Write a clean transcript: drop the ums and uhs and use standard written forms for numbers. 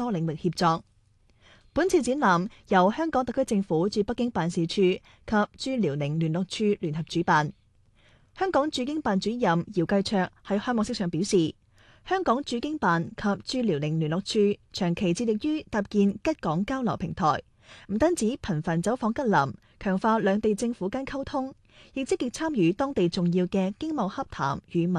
多領域協作。本次展覽由香港特區政府駐北京辦事處及駐遼寧聯絡處聯合主辦。香港駐京辦主任姚繼灼喺開幕式上表示，香港駐京辦及駐遼寧聯絡處長期致力於搭建吉港交流平台，唔單止頻繁走訪吉林，強化兩地政府間溝通，亦積極參與當地重要嘅經貿洽談與